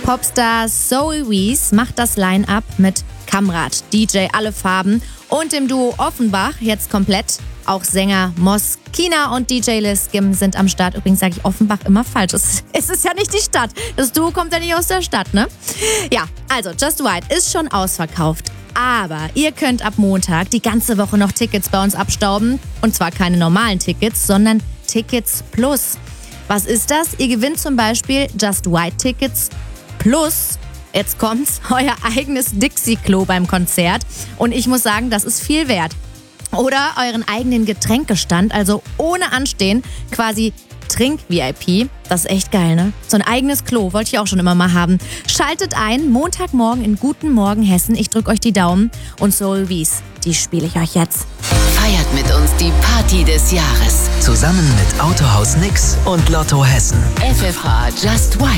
Popstar Zoe Wees macht das Line-Up mit Kamrat, DJ Alle Farben und dem Duo Offenbach jetzt komplett. Auch Sänger Moskina und DJ Liz Skim sind am Start. Übrigens sage ich Offenbach immer falsch. Es ist ja nicht die Stadt. Das Duo kommt ja nicht aus der Stadt, ne? Ja, also Just White ist schon ausverkauft. Aber ihr könnt ab Montag die ganze Woche noch Tickets bei uns abstauben. Und zwar keine normalen Tickets, sondern Tickets Plus. Was ist das? Ihr gewinnt zum Beispiel Just White Tickets plus, jetzt kommt's, euer eigenes Dixie-Klo beim Konzert. Und ich muss sagen, das ist viel wert. Oder euren eigenen Getränkestand, also ohne Anstehen, quasi Trink-VIP. Das ist echt geil, ne? So ein eigenes Klo, wollte ich auch schon immer mal haben. Schaltet ein, Montagmorgen in Guten Morgen Hessen. Ich drücke euch die Daumen. Und Zoe Wees, die spiele ich euch jetzt. Feiert mit uns die Party des Jahres. Zusammen mit Autohaus Nix und Lotto Hessen. FFH Just White.